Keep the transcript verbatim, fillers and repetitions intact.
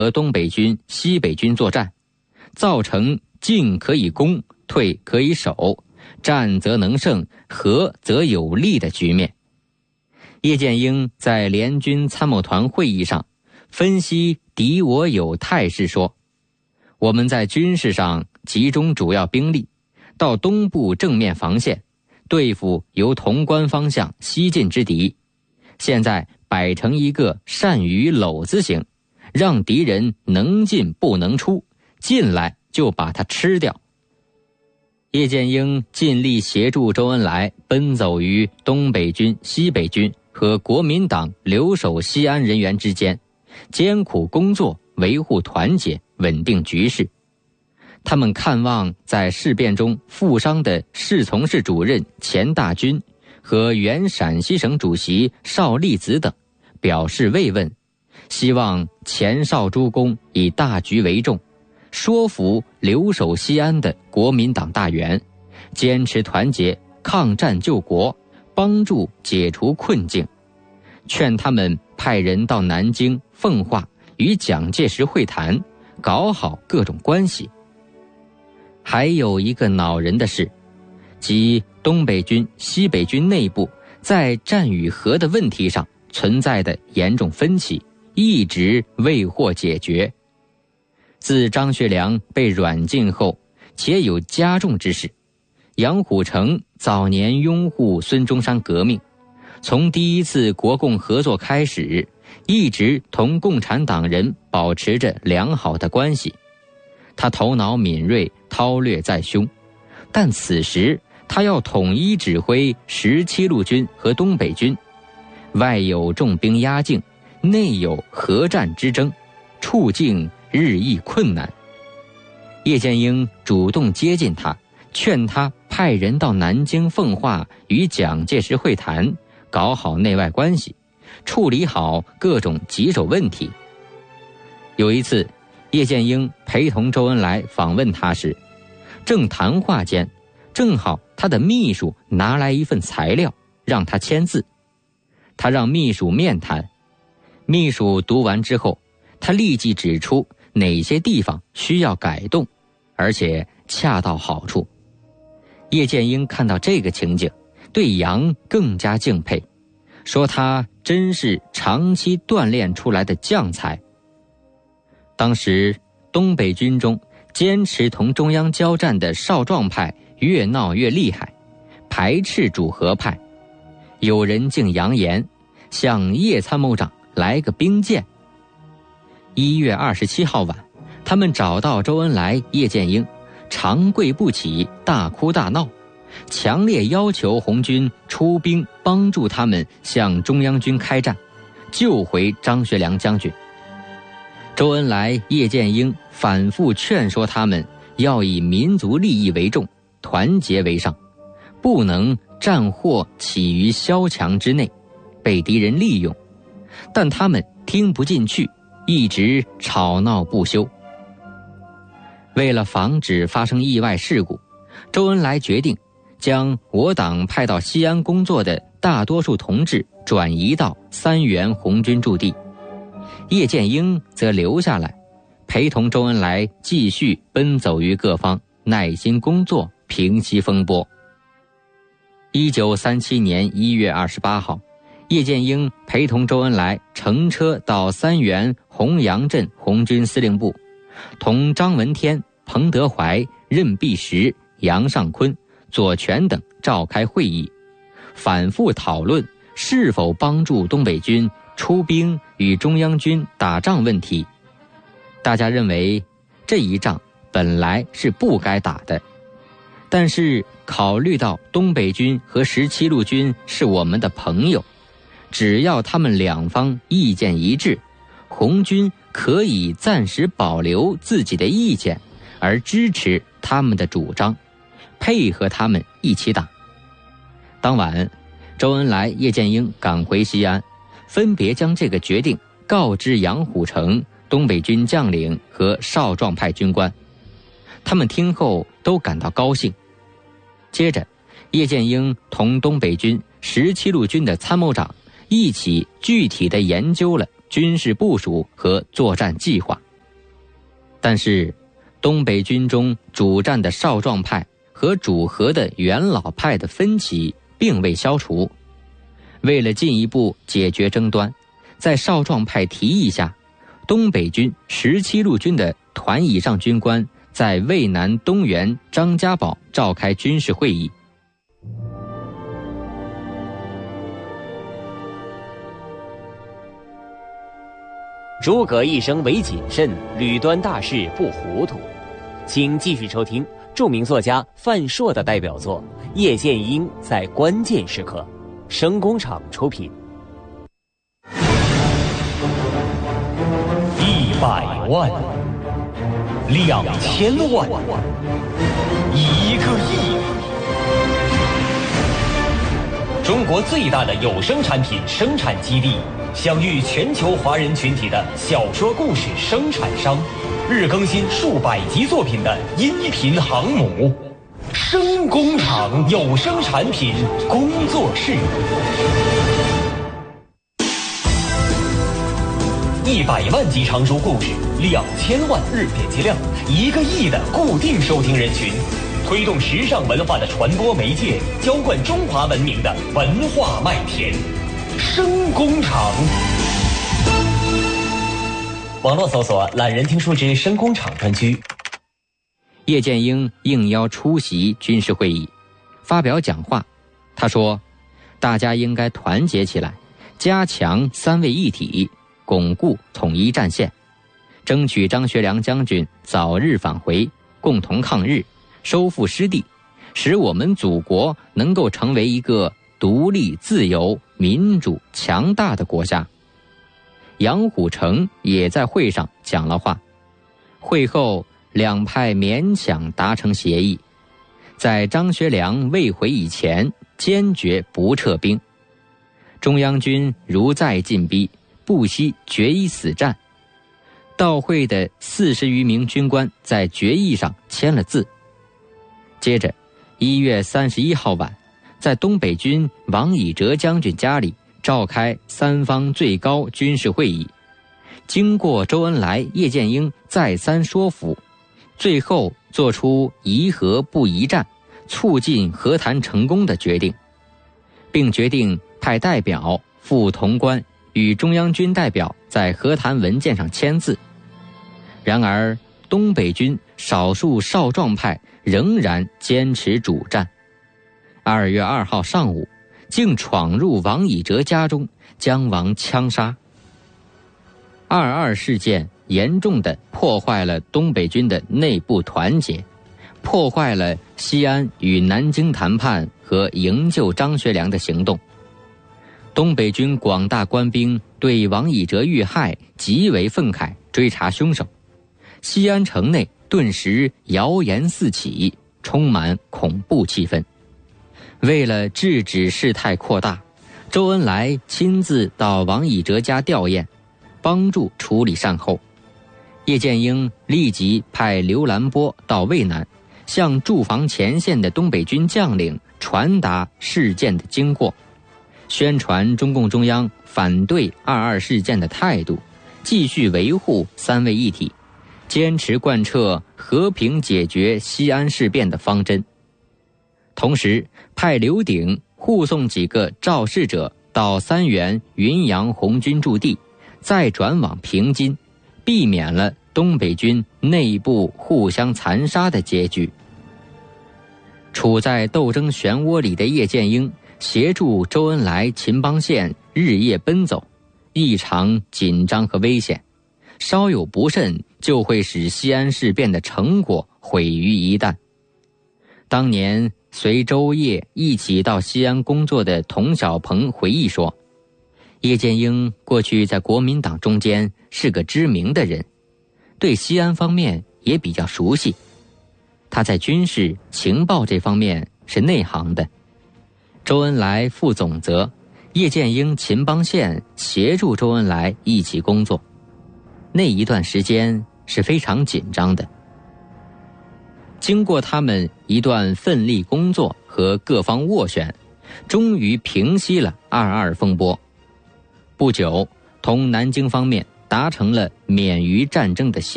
和东北军、西北军作战，造成进可以攻，退可以守，战则能胜，和则有利的局面。叶剑英在联军参谋团会议上分析敌我有态势说，我们在军事上集中主要兵力到东部正面防线，对付由潼关方向西进之敌，现在摆成一个善于篓字形，让敌人能进不能出，进来就把他吃掉。叶剑英尽力协助周恩来奔走于东北军、西北军和国民党留守西安人员之间，艰苦工作，维护团结，稳定局势。他们看望在事变中负伤的侍从室主任钱大钧和原陕西省主席邵力子等，表示慰问，希望钱邵诸公以大局为重，说服留守西安的国民党大员，坚持团结，抗战救国，帮助解除困境，劝他们派人到南京、奉化与蒋介石会谈，搞好各种关系。还有一个恼人的事，即东北军、西北军内部在战与和的问题上存在的严重分歧，一直未获解决。自张学良被软禁后，且有加重之势。杨虎城早年拥护孙中山革命，从第一次国共合作开始，一直同共产党人保持着良好的关系。他头脑敏锐，韬略在胸，但此时他要统一指挥十七路军和东北军，外有重兵压境，内有核战之争，处境日益困难。叶剑英主动接近他，劝他派人到南京、奉化与蒋介石会谈，搞好内外关系，处理好各种棘手问题。有一次，叶剑英陪同周恩来访问他时，正谈话间，正好他的秘书拿来一份材料，让他签字。他让秘书面谈，秘书读完之后，他立即指出哪些地方需要改动，而且恰到好处。叶剑英看到这个情景，对杨更加敬佩，说他真是长期锻炼出来的将才。当时东北军中坚持同中央交战的少壮派越闹越厉害，排斥主和派，有人竟扬言向叶参谋长来个兵谏。一月二十七号晚，他们找到周恩来、叶剑英，长跪不起，大哭大闹，强烈要求红军出兵帮助他们向中央军开战，救回张学良将军。周恩来、叶剑英反复劝说他们要以民族利益为重，团结为上，不能战祸起于萧墙之内，被敌人利用，但他们听不进去，一直吵闹不休。为了防止发生意外事故，周恩来决定将我党派到西安工作的大多数同志转移到三原红军驻地，叶剑英则留下来，陪同周恩来继续奔走于各方，耐心工作，平息风波。一九三七年一月二十八号，叶剑英陪同周恩来乘车到三原洪阳镇红军司令部，同张闻天、彭德怀、任弼时、杨尚昆、左权等召开会议，反复讨论是否帮助东北军出兵与中央军打仗问题。大家认为这一仗本来是不该打的，但是考虑到东北军和十七路军是我们的朋友，只要他们两方意见一致，红军可以暂时保留自己的意见，而支持他们的主张，配合他们一起打。当晚，周恩来、叶剑英赶回西安，分别将这个决定告知杨虎城、东北军将领和少壮派军官。他们听后都感到高兴。接着，叶剑英同东北军十七路军的参谋长一起具体地研究了军事部署和作战计划。 但是东北军中主战的少壮派和主和的元老派的分歧并未消除。为了进一步解决争端，在少壮派提议下，东北军十七路军的团以上军官在渭南东原张家堡召开军事会议。 诸葛一生为谨慎，屡端大事不糊涂。请继续收听著名作家范硕的代表作《叶剑英在关键时刻》，声工厂出品。 一百万，两千万，一个亿。中国最大的有声产品生产基地，享誉全球华人群体的小说故事生产商，日更新数百集作品的音频航母，声工厂有声产品工作室。一百万集长书故事，两千万日点击量，一个亿的固定收听人群，推动时尚文化的传播媒介，浇灌中华文明的文化麦田。声工厂。网络搜索懒人听书之声工厂专区。 叶剑英应邀出席军事会议，发表讲话。他说，大家应该团结起来，加强三位一体，巩固统一战线，争取张学良将军早日返回，共同抗日，收复失地，使我们祖国能够成为一个独立、自由、民主、强大的国家。杨虎城也在会上讲了话。会后，两派勉强达成协议，在张学良未回以前，坚决不撤兵。中央军如再进逼，不惜决一死战。到会的四十余名军官在决议上签了字。接着，一月三十一号晚，在东北军王以哲将军家里召开三方最高军事会议，经过周恩来、叶剑英再三说服，最后做出宜和不宜战，促进和谈成功的决定，并决定派代表赴潼关与中央军代表在和谈文件上签字。然而，东北军少数少壮派仍然坚持主战。二月二号上午，竟闯入王以哲家中，将王枪杀。二二事件严重地破坏了东北军的内部团结，破坏了西安与南京谈判和营救张学良的行动。东北军广大官兵对王以哲遇害极为愤慨，追查凶手。西安城内顿时谣言四起，充满恐怖气氛。为了制止事态扩大，周恩来亲自到王以哲家吊唁，帮助处理善后。叶剑英立即派刘兰波到渭南，向驻防前线的东北军将领传达事件的经过，宣传中共中央反对二二事件的态度，继续维护三位一体，坚持贯彻和平解决西安事变的方针。同时派刘鼎护送几个肇事者到三原云阳红军驻地，再转往平津，避免了东北军内部互相残杀的结局。处在斗争漩涡里的叶剑英协助周恩来、秦邦宪日夜奔走，异常紧张和危险，稍有不慎就会使西安事变的成果毁于一旦。当年随周叶一起到西安工作的童小鹏回忆说，叶剑英过去在国民党中间是个知名的人，对西安方面也比较熟悉。他在军事情报这方面是内行的。周恩来负总责，叶剑英、秦邦宪协助周恩来一起工作。那一段时间是非常紧张的。经过他们一段奋力工作和各方斡旋，终于平息了二二风波。不久，同南京方面达成了免于战争的协议。